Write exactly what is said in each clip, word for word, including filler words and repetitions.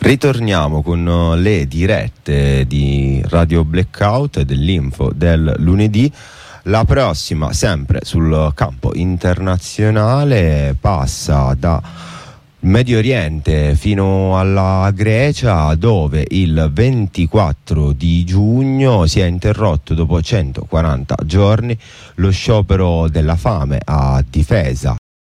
Ritorniamo con le dirette di Radio Blackout e dell'info del lunedì. La prossima, sempre sul campo internazionale, passa da Medio Oriente fino alla Grecia, dove il ventiquattro di giugno si è interrotto dopo centoquaranta giorni lo sciopero della fame a difesa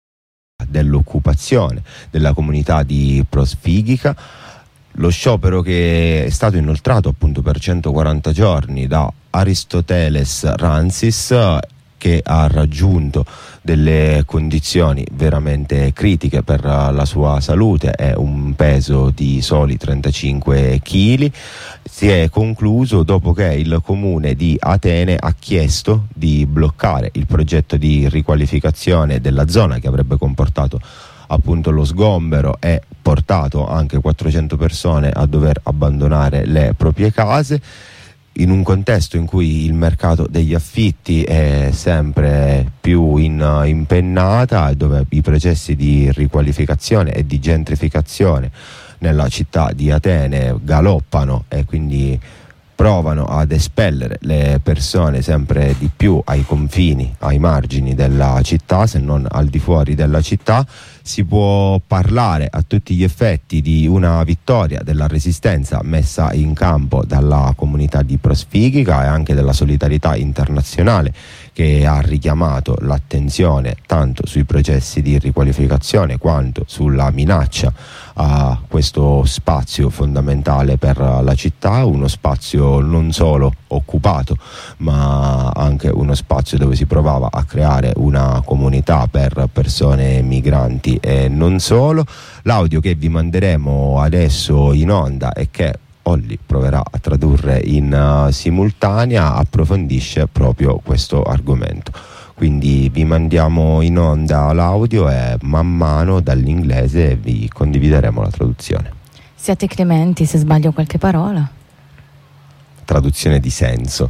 dell'occupazione della comunità di Prosfigica. Lo sciopero che è stato inoltrato appunto per centoquaranta giorni da Aristoteles Ransis, che ha raggiunto delle condizioni veramente critiche per la sua salute, è un peso di soli trentacinque chili. Si è concluso dopo che il comune di Atene ha chiesto di bloccare il progetto di riqualificazione della zona, che avrebbe comportato appunto lo sgombero e portato anche quattrocento persone a dover abbandonare le proprie case, in un contesto in cui il mercato degli affitti è sempre più in impennata e dove i processi di riqualificazione e di gentrificazione nella città di Atene galoppano e quindi provano ad espellere le persone sempre di più ai confini, ai margini della città, se non al di fuori della città. Si può parlare a tutti gli effetti di una vittoria della resistenza messa in campo dalla comunità di Prosfigica e anche della solidarietà internazionale, che ha richiamato l'attenzione tanto sui processi di riqualificazione quanto sulla minaccia a questo spazio fondamentale per la città, uno spazio non solo occupato ma anche uno spazio dove si provava a creare una comunità per persone migranti e non solo. L'audio che vi manderemo adesso in onda e che Olli proverà a tradurre in uh, simultanea approfondisce proprio questo argomento. Quindi vi mandiamo in onda l'audio e man mano dall'inglese vi condivideremo la traduzione. Siate clementi se sbaglio qualche parola. Traduzione di senso.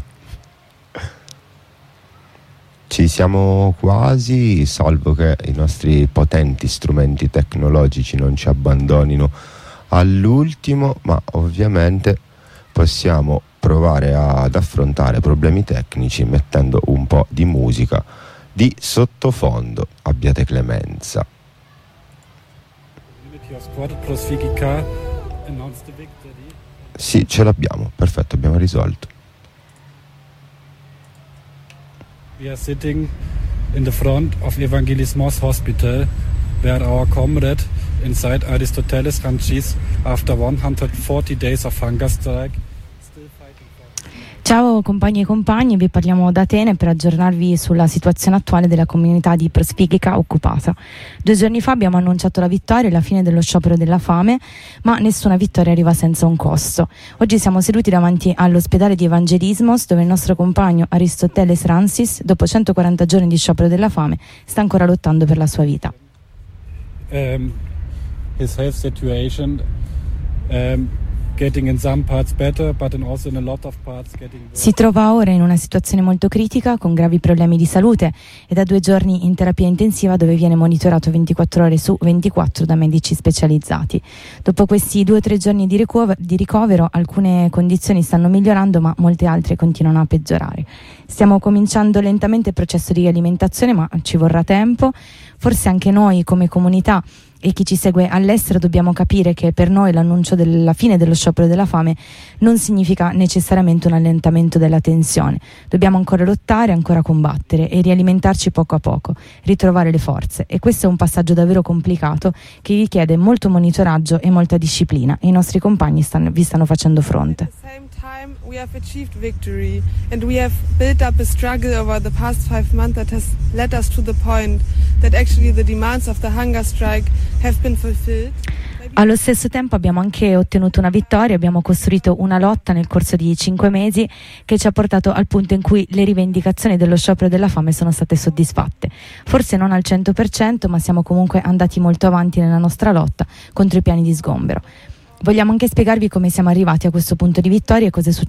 Ci siamo quasi, salvo che i nostri potenti strumenti tecnologici non ci abbandonino all'ultimo, ma ovviamente possiamo provare ad affrontare problemi tecnici mettendo un po' di musica di sottofondo. Abbiate clemenza. Sì, ce l'abbiamo, perfetto, abbiamo risolto. We are sitting in the front of Evangelismos Hospital, where our comrade inside Aristoteles Ranchis, after one hundred forty days of hunger strike, still fighting for... Ciao compagni e compagni, vi parliamo da Atene per aggiornarvi sulla situazione attuale della comunità di Prosfigica occupata. Due giorni fa abbiamo annunciato la vittoria e la fine dello sciopero della fame, ma nessuna vittoria arriva senza un costo. Oggi siamo seduti davanti all'ospedale di Evangelismos, dove il nostro compagno Aristoteles Ransis, dopo centoquaranta giorni di sciopero della fame, sta ancora lottando per la sua vita. Um, his health situation um, getting in some parts better, but in also in a lot of parts getting worse. Si trova ora in una situazione molto critica, con gravi problemi di salute, e da due giorni in terapia intensiva, dove viene monitorato ventiquattro ore su ventiquattro da medici specializzati. Dopo questi due o tre giorni di ricovero, di ricovero, alcune condizioni stanno migliorando, ma molte altre continuano a peggiorare. Stiamo cominciando lentamente il processo di alimentazione, ma ci vorrà tempo. Forse anche noi come comunità e chi ci segue all'estero dobbiamo capire che per noi l'annuncio della fine dello sciopero della fame non significa necessariamente un allentamento della tensione. Dobbiamo ancora lottare, ancora combattere e rialimentarci poco a poco, ritrovare le forze, e questo è un passaggio davvero complicato che richiede molto monitoraggio e molta disciplina, e i nostri compagni stanno, vi stanno facendo fronte. We have achieved victory and we have built up a struggle over the past five months that has led us to the point that actually the demands of the hunger strike have been fulfilled. Allo stesso tempo abbiamo anche ottenuto una vittoria, abbiamo costruito una lotta nel corso di cinque mesi che ci ha portato al punto in cui le rivendicazioni dello sciopero della fame sono state soddisfatte. Forse non al cento per cento, ma siamo comunque andati molto avanti nella nostra lotta contro i piani di sgombero. Vogliamo anche spiegarvi come siamo arrivati a questo punto di vittoria e cosa è successo